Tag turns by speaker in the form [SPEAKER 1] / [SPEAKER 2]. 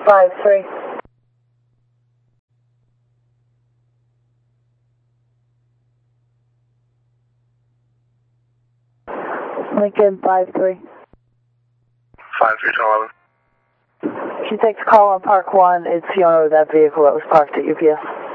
[SPEAKER 1] 5-3. Lincoln 5-3.
[SPEAKER 2] 5-3 to 11.
[SPEAKER 1] She takes call on Park 1. It's the owner of that vehicle that was parked at UPS.